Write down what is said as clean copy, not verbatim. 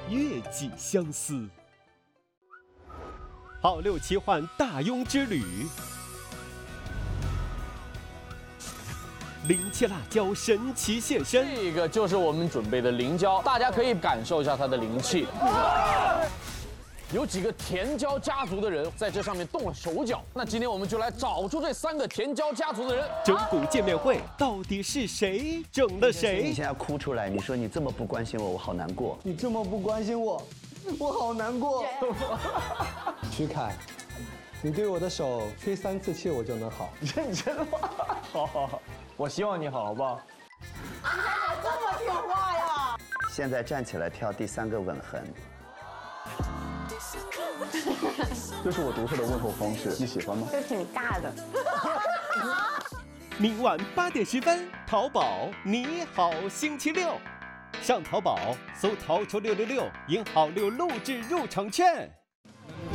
月季相思。好六奇幻大庸之旅，灵气辣椒神奇现身。 这个就是我们准备的灵椒，大家可以感受一下它的灵气。有几个甜椒家族的人在这上面动了手脚，那今天我们就来找出这3个甜椒家族的人。 整蛊见面会到底是谁整了谁？ 你现在哭出来，你说你这么不关心我，我好难过。 你这么不关心我，我好难过。徐凯，你对我的手吹3次气，我就能好。 认真吗？好好好，我希望你好，好不好？ 你怎么这么听话呀？ 现在站起来跳第3个吻痕。 这是我独特的问候方式，你喜欢吗？ 就挺尬的。 明晚8点10分，淘宝你好星期六，上淘宝搜淘出666，赢好6录制入场券。